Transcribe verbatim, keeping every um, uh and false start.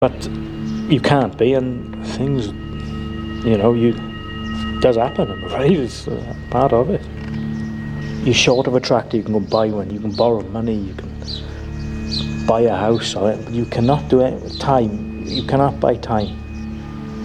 But you can't be, and things, you know, you does happen, I'm afraid. It's uh, part of it. You're short of a tractor, you can go buy one, you can borrow money, you can buy a house, or you cannot do it. Time, you cannot buy time.